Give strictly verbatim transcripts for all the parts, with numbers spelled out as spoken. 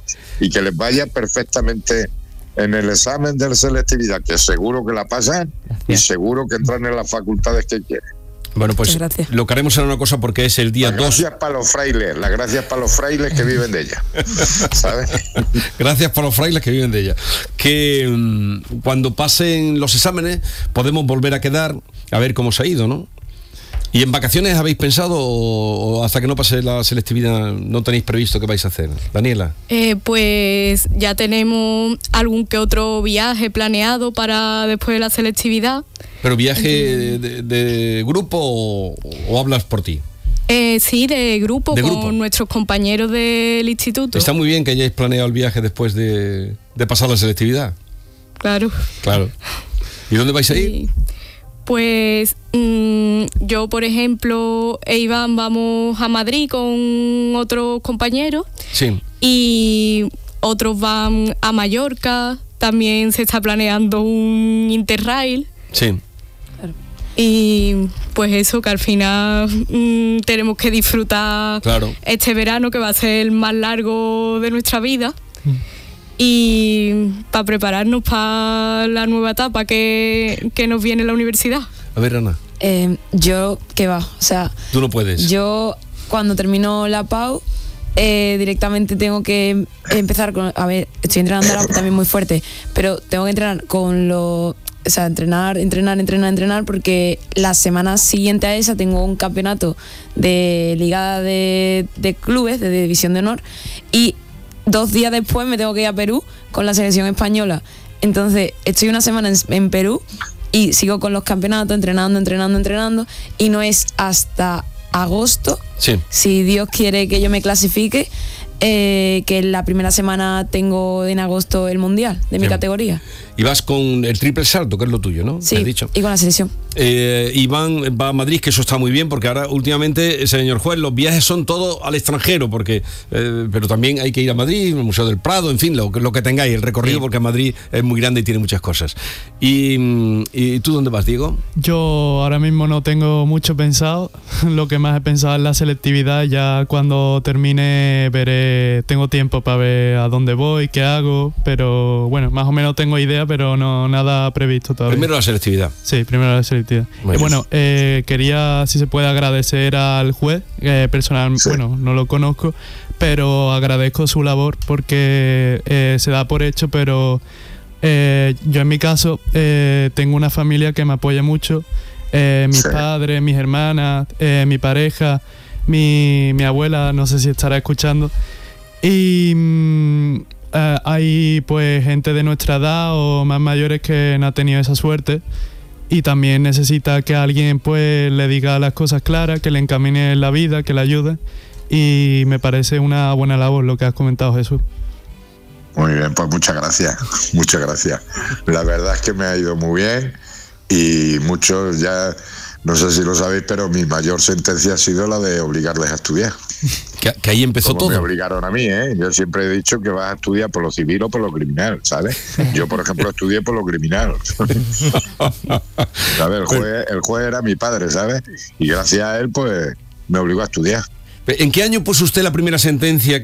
y que les vaya perfectamente en el examen de selectividad, que seguro que la pasan. Gracias. Y seguro que entran en las facultades que quieren. Bueno, pues lo que haremos será una cosa, porque es el día dos. Gracias para los frailes, las gracias para los frailes que viven de ella, ¿sabes? Gracias para los frailes que viven de ella. Que um, cuando pasen los exámenes podemos volver a quedar a ver cómo se ha ido, ¿no? ¿Y en vacaciones habéis pensado o, o hasta que no pase la selectividad no tenéis previsto qué vais a hacer? Daniela. Eh, pues ya tenemos algún que otro viaje planeado para después de la selectividad. ¿Pero viaje Entonces, de, de grupo o, o hablas por ti? Eh, sí, de grupo, de con grupo. nuestros compañeros del instituto. Está muy bien que hayáis planeado el viaje después de, de pasar la selectividad. Claro. Claro. ¿Y dónde vais a ir? Sí. Pues mmm, yo, por ejemplo, e Iván vamos a Madrid con otros compañeros. Sí. Y otros van a Mallorca. También se está planeando un Interrail. Sí. Y pues eso, que al final mmm, tenemos que disfrutar claro. este verano, que va a ser el más largo de nuestra vida. Mm. Y para prepararnos para la nueva etapa que, que nos viene en la universidad. A ver, Ana. Eh, yo, ¿qué va? O sea, tú no puedes. Yo, cuando termino la P A U, eh, directamente tengo que empezar con... A ver, estoy entrenando ahora también muy fuerte, pero tengo que entrenar con lo... O sea, entrenar, entrenar, entrenar, entrenar, porque la semana siguiente a esa tengo un campeonato de liga de, de clubes, de división de honor, y dos días después me tengo que ir a Perú con la selección española. Entonces estoy una semana en, en Perú y sigo con los campeonatos, entrenando, entrenando, entrenando, y no es hasta agosto, sí. si Dios quiere que yo me clasifique, eh, que la primera semana tengo en agosto el mundial de mi sí. categoría. Y vas con el triple salto, que es lo tuyo, ¿no? Sí, ¿has dicho? Y con la selección. Eh, Iván va a Madrid, que eso está muy bien, porque ahora últimamente, señor juez, los viajes son todos al extranjero, porque eh, pero también hay que ir a Madrid, al Museo del Prado, en fin, lo, lo que tengáis, el recorrido, sí. porque Madrid es muy grande y tiene muchas cosas. ¿Y, y tú dónde vas, Diego? Yo ahora mismo no tengo mucho pensado. Lo que más he pensado es la selectividad. Ya cuando termine veré, tengo tiempo para ver a dónde voy, qué hago, pero bueno, más o menos tengo idea, pero no nada previsto todavía. Primero la selectividad. Sí, primero la selectividad. Bueno, bueno eh, quería, si se puede, agradecer al juez, eh, personal, sí. bueno, no lo conozco, pero agradezco su labor porque eh, se da por hecho, pero eh, yo en mi caso eh, tengo una familia que me apoya mucho, eh, mis sí. padres, mis hermanas, eh, mi pareja, mi, mi abuela, no sé si estará escuchando, y... Mm, Uh, hay pues gente de nuestra edad o más mayores que no han tenido esa suerte y también necesita que alguien pues le diga las cosas claras, que le encamine en la vida, que le ayude, y me parece una buena labor lo que has comentado, Jesús. Muy bien, pues muchas gracias, muchas gracias. La verdad es que me ha ido muy bien y muchos ya, no sé si lo sabéis, pero mi mayor sentencia ha sido la de obligarles a estudiar. Que, que ahí empezó Como todo. Me obligaron a mí, ¿eh? Yo siempre he dicho que vas a estudiar por lo civil o por lo criminal, ¿sabes? Yo, por ejemplo, estudié por lo criminal. ¿Sabes? El juez, el juez era mi padre, ¿sabes? Y gracias a él, pues, me obligó a estudiar. ¿En qué año puso usted la primera sentencia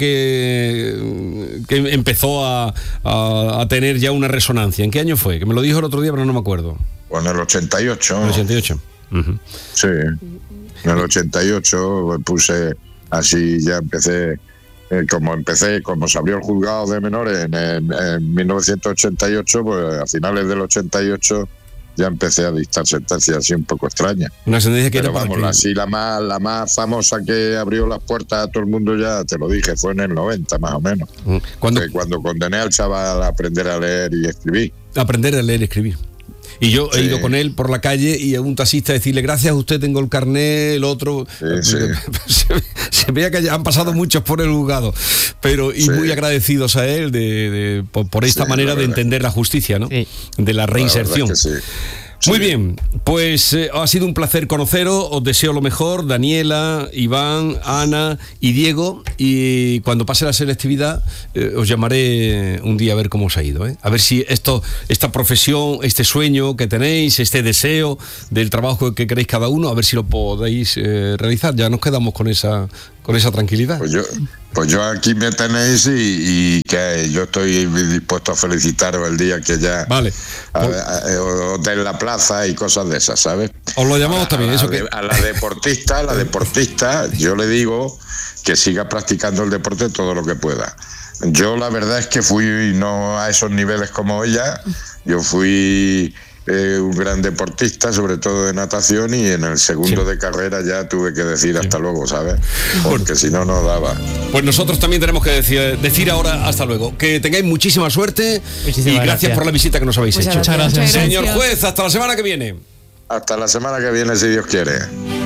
que, que empezó a, a, a tener ya una resonancia? ¿En qué año fue? Que me lo dijo el otro día, pero no me acuerdo. Pues en el ochenta y ocho. ¿En el ochenta y ocho? Uh-huh. Sí. En el ochenta y ocho pues, puse... Así ya empecé, eh, como empecé, como se abrió el juzgado de menores en, en, en mil novecientos ochenta y ocho, pues a finales del ochenta y ocho ya empecé a dictar sentencias así un poco extrañas. Una sentencia que Pero era vamos, para así la más, la más famosa que abrió las puertas a todo el mundo, ya te lo dije, fue en el noventa más o menos. ¿Cuándo? Cuando condené al chaval a aprender a leer y escribir. Aprender a leer y escribir. Y yo he sí. ido con él por la calle y a un taxista decirle, gracias a usted tengo el carnet, el otro... Sí, sí. Se, se veía que han pasado muchos por el juzgado, pero y sí. muy agradecidos a él de, de, por, por esta sí, manera de entender la justicia, ¿no? Sí. De la reinserción. La Muy bien, pues eh, ha sido un placer conoceros, os deseo lo mejor, Daniela, Iván, Ana y Diego, y cuando pase la selectividad eh, os llamaré un día a ver cómo os ha ido, ¿eh? A ver si esto, esta profesión, este sueño que tenéis, este deseo del trabajo que queréis cada uno, a ver si lo podéis eh, realizar. Ya nos quedamos con esa con esa tranquilidad. Pues yo, pues yo aquí me tenéis y, y que yo estoy dispuesto a felicitaros el día que ya vale. a, a, a, os den la plaza y cosas de esas, ¿sabes? Os lo llamamos a, también. A, eso a, que... a la deportista, a la deportista, yo le digo que siga practicando el deporte todo lo que pueda. Yo la verdad es que fui no a esos niveles como ella, yo fui eh, un gran deportista, sobre todo de natación, y en el segundo sí. de carrera ya tuve que decir hasta sí. luego, ¿sabes? Porque si no, no daba. Pues nosotros también tenemos que decir, decir ahora hasta luego. Que tengáis muchísima suerte muchísimas y gracias, gracias por la visita que nos habéis Muchas hecho. Muchas gracias. Muchas gracias. Señor juez, hasta la semana que viene. Hasta la semana que viene, si Dios quiere.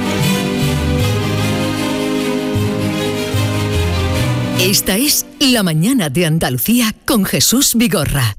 Esta es La Mañana de Andalucía con Jesús Vigorra.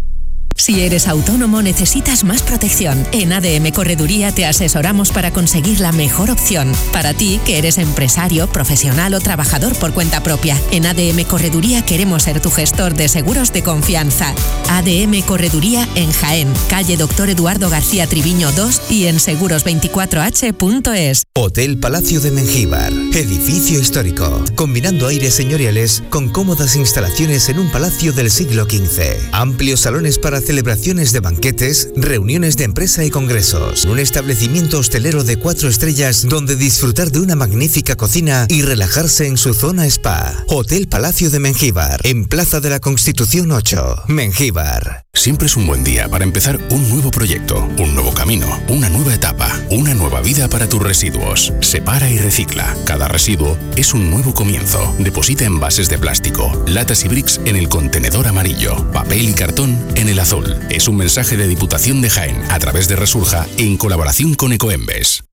Si eres autónomo, necesitas más protección. En A D M Correduría te asesoramos para conseguir la mejor opción. Para ti, que eres empresario, profesional o trabajador por cuenta propia. En A D M Correduría queremos ser tu gestor de seguros de confianza. A D M Correduría en Jaén, calle Doctor Eduardo García Triviño dos y en seguros veinticuatro h punto es. Hotel Palacio de Mengíbar, edificio histórico, combinando aires señoriales con cómodas instalaciones en un palacio del siglo quince. Amplios salones para celebraciones de banquetes, reuniones de empresa y congresos. Un establecimiento hostelero de cuatro estrellas donde disfrutar de una magnífica cocina y relajarse en su zona spa. Hotel Palacio de Mengíbar, en Plaza de la Constitución ocho, Mengíbar. Siempre es un buen día para empezar un nuevo proyecto, un nuevo camino, una nueva etapa, una nueva vida para tus residuos. Separa y recicla. Cada residuo es un nuevo comienzo. Deposita envases de plástico, latas y bricks en el contenedor amarillo, papel y cartón en el azul. Es un mensaje de Diputación de Jaén a través de Resurja en colaboración con Ecoembes.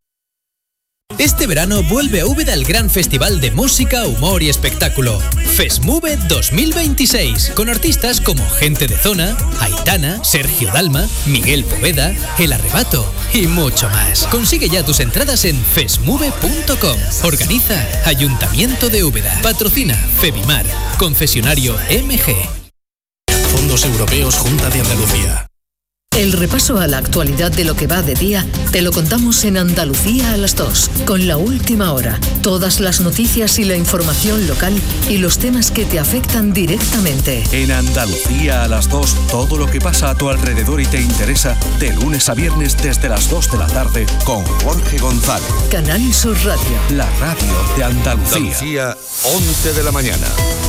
Este verano vuelve a Úbeda el gran festival de música, humor y espectáculo. FESMUVE dos mil veintiséis, con artistas como Gente de Zona, Aitana, Sergio Dalma, Miguel Poveda, El Arrebato y mucho más. Consigue ya tus entradas en fesmuve punto com. Organiza Ayuntamiento de Úbeda. Patrocina Febimar. Concesionario M G. Fondos Europeos, Junta de Andalucía. El repaso a la actualidad de lo que va de día te lo contamos en Andalucía a las dos, con La Última Hora, todas las noticias y la información local y los temas que te afectan directamente. En Andalucía a las dos, todo lo que pasa a tu alrededor y te interesa, de lunes a viernes desde las dos de la tarde con Jorge González. Canal Sur Radio. La radio de Andalucía. Andalucía, once de la mañana.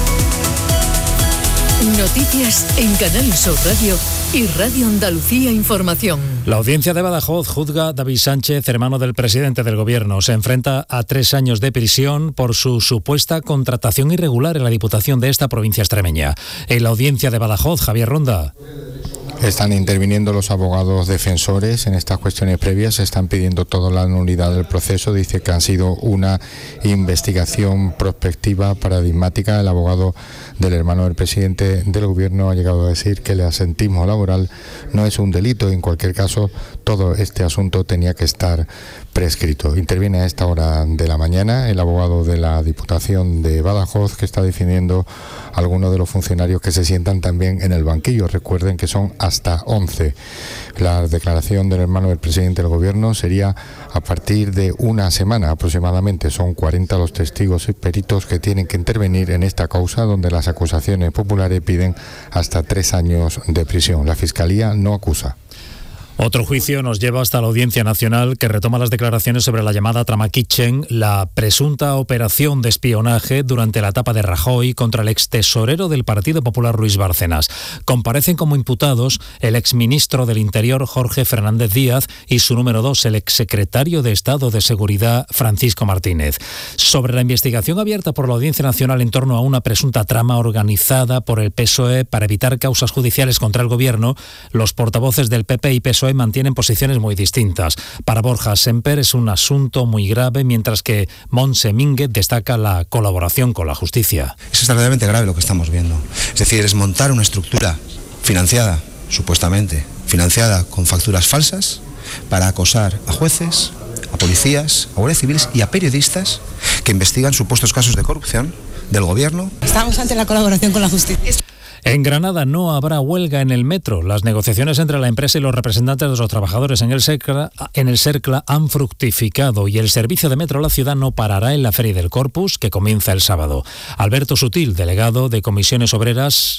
Noticias en Canal Sur Radio y Radio Andalucía Información. La audiencia de Badajoz juzga a David Sánchez, hermano del presidente del gobierno. Se enfrenta a tres años de prisión por su supuesta contratación irregular en la Diputación de esta provincia extremeña. En la audiencia de Badajoz, Javier Ronda. Están interviniendo los abogados defensores en estas cuestiones previas, se están pidiendo toda la nulidad del proceso, dice que ha sido una investigación prospectiva paradigmática. El abogado del hermano del presidente del gobierno ha llegado a decir que el asentismo laboral no es un delito y en cualquier caso todo este asunto tenía que estar prescrito. Interviene a esta hora de la mañana el abogado de la Diputación de Badajoz, que está defendiendo a algunos de los funcionarios que se sientan también en el banquillo. Recuerden que son hasta once. La declaración del hermano del presidente del gobierno sería a partir de una semana aproximadamente. Son cuarenta los testigos y peritos que tienen que intervenir en esta causa, donde las acusaciones populares piden hasta tres años de prisión. La Fiscalía no acusa. Otro juicio nos lleva hasta la Audiencia Nacional, que retoma las declaraciones sobre la llamada trama Kitchen, la presunta operación de espionaje durante la etapa de Rajoy contra el extesorero del Partido Popular Luis Bárcenas. Comparecen como imputados el exministro del Interior Jorge Fernández Díaz y su número dos, el exsecretario de Estado de Seguridad Francisco Martínez. Sobre la investigación abierta por la Audiencia Nacional en torno a una presunta trama organizada por el P S O E para evitar causas judiciales contra el gobierno, los portavoces del P P y P S O E mantienen posiciones muy distintas. Para Borja Semper es un asunto muy grave, mientras que Montse Mínguez destaca la colaboración con la justicia. Es extraordinariamente grave lo que estamos viendo. Es decir, es montar una estructura financiada, supuestamente, financiada con facturas falsas, para acosar a jueces, a policías, a guardias civiles y a periodistas que investigan supuestos casos de corrupción del gobierno. Estamos ante la colaboración con la justicia. En Granada no habrá huelga en el metro. Las negociaciones entre la empresa y los representantes de los trabajadores en el Sercla, en el Sercla han fructificado y el servicio de metro a la ciudad no parará en la Feria del Corpus, que comienza el sábado. Alberto Sutil, delegado de Comisiones Obreras